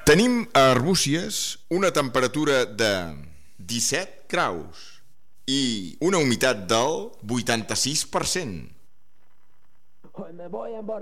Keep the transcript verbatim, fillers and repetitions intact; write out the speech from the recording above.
Tenim a Arbúcies una temperatura de disset graus i una humitat del vuitanta-sis per cent.